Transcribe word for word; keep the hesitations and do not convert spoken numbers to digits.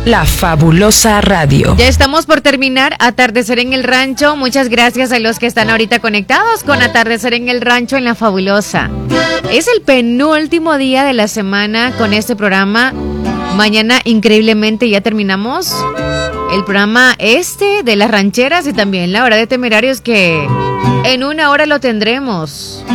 La Fabulosa Radio. Ya estamos por terminar Atardecer en el Rancho. Muchas gracias a los que están ahorita conectados con Atardecer en el Rancho en La Fabulosa. Es el penúltimo día de la semana con este programa. Mañana, increíblemente, ya terminamos el programa este de las rancheras y también la hora de Temerarios, que en una hora lo tendremos.